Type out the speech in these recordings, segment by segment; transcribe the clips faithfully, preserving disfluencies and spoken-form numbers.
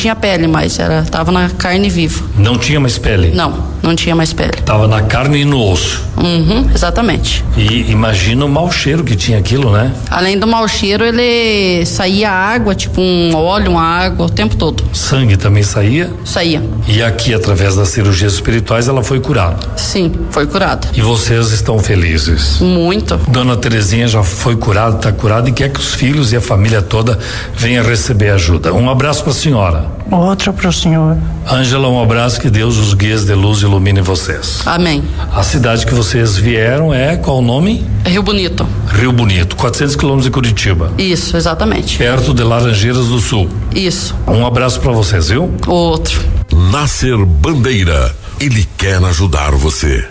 tinha pele, mas era, tava na carne viva. Não tinha mais pele? Não, não tinha mais pele. Tava na carne e no osso. Uhum, exatamente. E imagina o mau cheiro que tinha aquilo, né? Além do mau cheiro, ele saía água, tipo um óleo, uma água, o tempo todo. Sangue também saía? Saía. E aqui, através das cirurgias espirituais, ela foi curada? Sim, foi curada. E vocês estão felizes? Muito. Dona Terezinha já foi curada, está curada e quer que os filhos e a família toda venham receber ajuda. Um abraço para a senhora. Outro para o senhor. Ângela, um abraço, que Deus, os guias de luz, ilumine vocês. Amém. A cidade que vocês vieram é, qual o nome? Rio Bonito. Rio Bonito, quatrocentos quilômetros de Curitiba. Isso, exatamente. Perto de Laranjeiras do Sul. Isso. Um abraço para vocês, viu? Outro. Nascer Bandeira, ele quer ajudar você.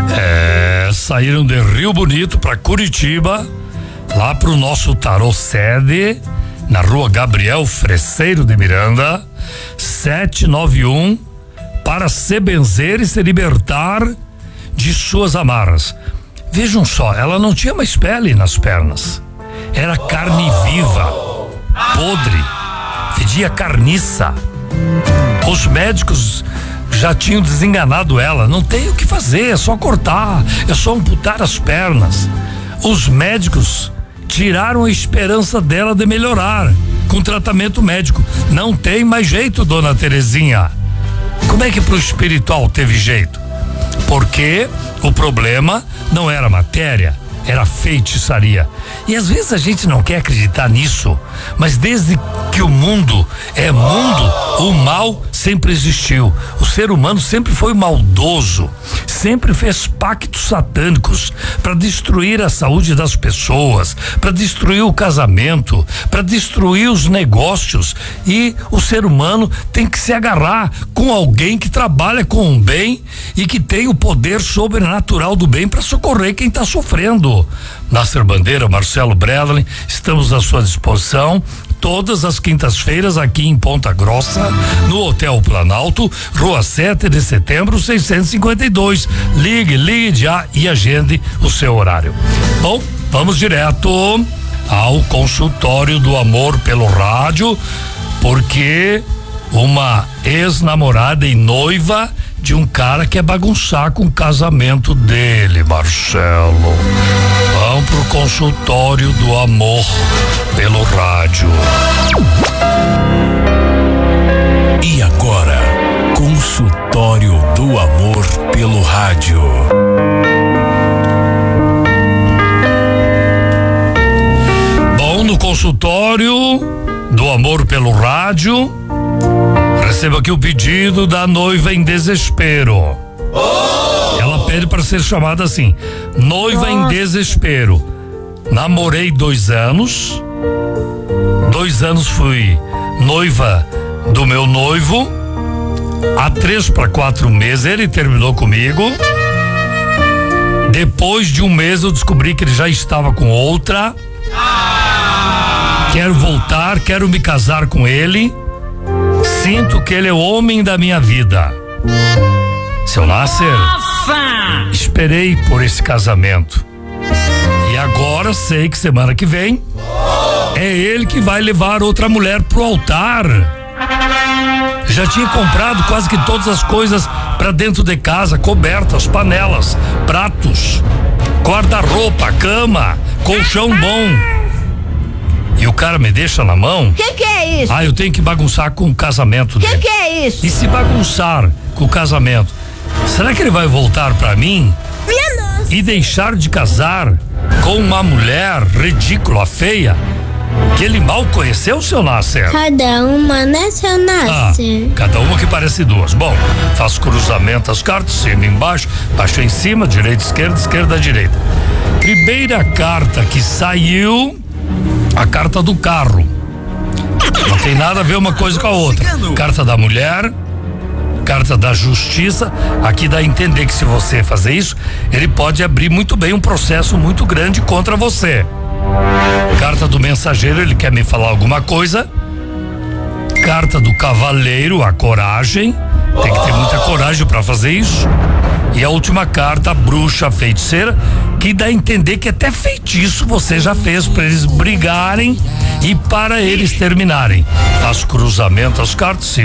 É, saíram de Rio Bonito para Curitiba, lá pro nosso tarô sede, na rua Gabriel Freseiro de Miranda, setecentos e noventa e um, para se benzer e se libertar de suas amarras. Vejam só, ela não tinha mais pele nas pernas, era carne viva, podre, fedia carniça. Os médicos já tinham desenganado ela, não tem o que fazer, é só cortar, é só amputar as pernas. Os médicos tiraram a esperança dela de melhorar com tratamento médico. Não tem mais jeito, dona Terezinha. Como é que pro espiritual teve jeito? Porque o problema não era matéria, era feitiçaria. E às vezes a gente não quer acreditar nisso, mas desde que o mundo é mundo, o mal sempre existiu. O ser humano sempre foi maldoso, sempre fez pactos satânicos para destruir a saúde das pessoas, para destruir o casamento, para destruir os negócios. E o ser humano tem que se agarrar com alguém que trabalha com o bem e que tem o poder sobrenatural do bem para socorrer quem está sofrendo. Nascer Bandeira, Marcelo Bredlin, estamos à sua disposição todas as quintas-feiras aqui em Ponta Grossa, no Hotel Planalto, Rua sete de setembro, seiscentos e cinquenta e dois. Ligue, ligue já e agende o seu horário. Bom, vamos direto ao consultório do amor pelo rádio, porque uma ex-namorada e noiva de um cara quer bagunçar com o casamento dele, Marcelo. Vamos pro consultório do amor pelo rádio. E agora, consultório do amor pelo rádio. Bom, no consultório do amor pelo rádio, recebo aqui o pedido da noiva em desespero. Oh! Ela pede para ser chamada assim, noiva em desespero. Namorei dois anos, dois anos fui noiva do meu noivo. Há três para quatro meses ele terminou comigo. Depois de um mês eu descobri que ele já estava com outra. Quero voltar, quero me casar com ele. Sinto que ele é o homem da minha vida. Seu Nasser, esperei por esse casamento. E agora sei que semana que vem é ele que vai levar outra mulher pro altar. Já tinha comprado quase que todas as coisas para dentro de casa, cobertas, panelas, pratos, guarda-roupa, cama, colchão bom. E o cara me deixa na mão. Que que é isso? Ah, eu tenho que bagunçar com o casamento dele. Que que é isso? E se bagunçar com o casamento, será que ele vai voltar pra mim? Minha nossa. E deixar de casar com uma mulher ridícula, feia, que ele mal conheceu, seu Nasser? Cada uma, né, seu Nasser? Ah, cada uma que parece duas. Bom, faço cruzamento as cartas, cima e embaixo, baixo em cima, direita, esquerda, esquerda, direita. Primeira carta que saiu, a carta do carro. Não tem nada a ver uma coisa com a outra. Carta da mulher, carta da justiça. Aqui dá a entender que se você fazer isso, ele pode abrir muito bem um processo muito grande contra você. Carta do mensageiro, ele quer me falar alguma coisa. Carta do cavaleiro, a coragem. Tem que ter muita coragem para fazer isso. E a última carta, a bruxa, a feiticeira, que dá a entender que até feitiço você já fez para eles brigarem e para eles terminarem. Faço cruzamento as cartas.